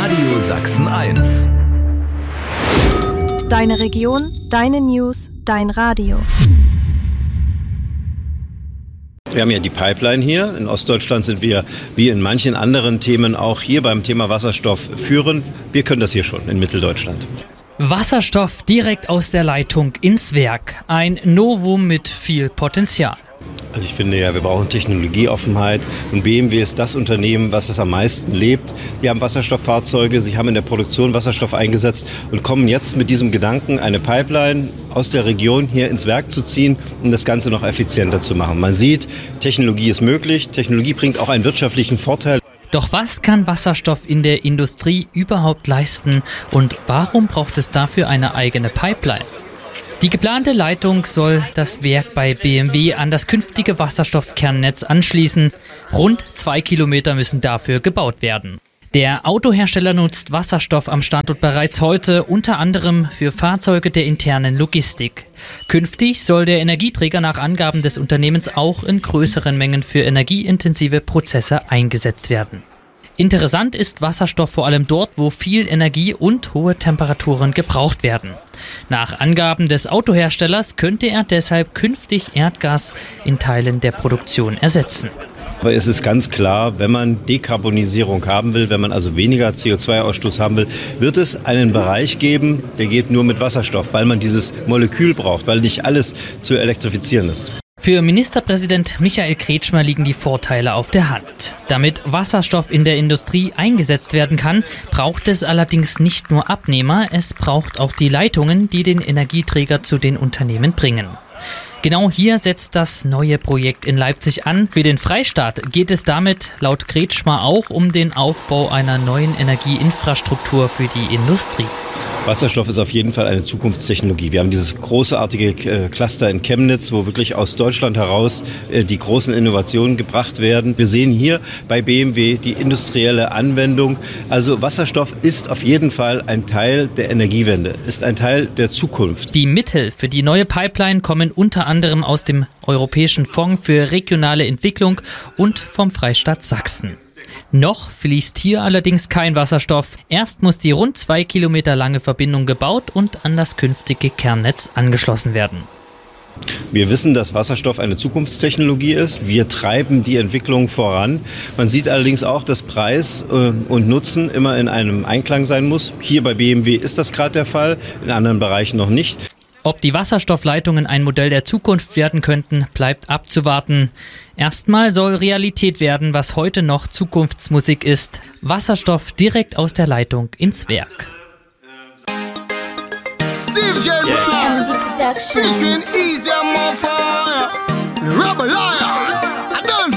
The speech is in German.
Radio Sachsen 1. Deine Region, deine News, dein Radio. Wir haben ja die Pipeline hier. In Ostdeutschland sind wir, wie in manchen anderen Themen, auch hier beim Thema Wasserstoff führend. Wir können das hier schon in Mitteldeutschland. Wasserstoff direkt aus der Leitung ins Werk. Ein Novum mit viel Potenzial. Also ich finde ja, wir brauchen Technologieoffenheit und BMW ist das Unternehmen, was es am meisten lebt. Die haben Wasserstofffahrzeuge, sie haben in der Produktion Wasserstoff eingesetzt und kommen jetzt mit diesem Gedanken, eine Pipeline aus der Region hier ins Werk zu ziehen, um das Ganze noch effizienter zu machen. Man sieht, Technologie ist möglich, Technologie bringt auch einen wirtschaftlichen Vorteil. Doch was kann Wasserstoff in der Industrie überhaupt leisten und warum braucht es dafür eine eigene Pipeline? Die geplante Leitung soll das Werk bei BMW an das künftige Wasserstoffkernnetz anschließen. Rund 2 Kilometer müssen dafür gebaut werden. Der Autohersteller nutzt Wasserstoff am Standort bereits heute, unter anderem für Fahrzeuge der internen Logistik. Künftig soll der Energieträger nach Angaben des Unternehmens auch in größeren Mengen für energieintensive Prozesse eingesetzt werden. Interessant ist Wasserstoff vor allem dort, wo viel Energie und hohe Temperaturen gebraucht werden. Nach Angaben des Autoherstellers könnte er deshalb künftig Erdgas in Teilen der Produktion ersetzen. Aber es ist ganz klar, wenn man Dekarbonisierung haben will, wenn man also weniger CO2-Ausstoß haben will, wird es einen Bereich geben, der geht nur mit Wasserstoff, weil man dieses Molekül braucht, weil nicht alles zu elektrifizieren ist. Für Ministerpräsident Michael Kretschmer liegen die Vorteile auf der Hand. Damit Wasserstoff in der Industrie eingesetzt werden kann, braucht es allerdings nicht nur Abnehmer, es braucht auch die Leitungen, die den Energieträger zu den Unternehmen bringen. Genau hier setzt das neue Projekt in Leipzig an. Für den Freistaat geht es damit laut Kretschmer auch um den Aufbau einer neuen Energieinfrastruktur für die Industrie. Wasserstoff ist auf jeden Fall eine Zukunftstechnologie. Wir haben dieses großartige Cluster in Chemnitz, wo wirklich aus Deutschland heraus die großen Innovationen gebracht werden. Wir sehen hier bei BMW die industrielle Anwendung. Also Wasserstoff ist auf jeden Fall ein Teil der Energiewende, ist ein Teil der Zukunft. Die Mittel für die neue Pipeline kommen unter anderem aus dem Europäischen Fonds für regionale Entwicklung und vom Freistaat Sachsen. Noch fließt hier allerdings kein Wasserstoff. Erst muss die rund 2 Kilometer lange Verbindung gebaut und an das künftige Kernnetz angeschlossen werden. Wir wissen, dass Wasserstoff eine Zukunftstechnologie ist. Wir treiben die Entwicklung voran. Man sieht allerdings auch, dass Preis und Nutzen immer in einem Einklang sein muss. Hier bei BMW ist das gerade der Fall, in anderen Bereichen noch nicht. Ob die Wasserstoffleitungen ein Modell der Zukunft werden könnten, bleibt abzuwarten. Erstmal soll Realität werden, was heute noch Zukunftsmusik ist. Wasserstoff direkt aus der Leitung ins Werk. Steve J. Rock, featuring Easy,